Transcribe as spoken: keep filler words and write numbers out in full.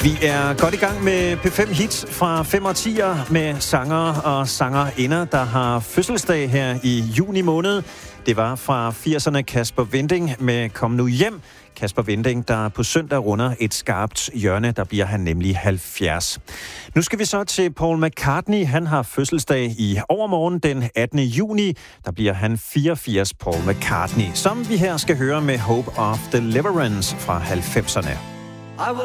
Vi er godt i gang med P fem Hits fra fem årtier med sanger og sangerinder, der har fødselsdag her i juni måned. Det var fra firserne Kasper Winding med Kom nu hjem. Kasper Winding, der på søndag runder et skarpt hjørne, der bliver han nemlig halvfjerds. Nu skal vi så til Paul McCartney. Han har fødselsdag i overmorgen den attende juni. Der bliver han fireogfirs, Paul McCartney, som vi her skal høre med Hope of Deliverance fra halvfemserne.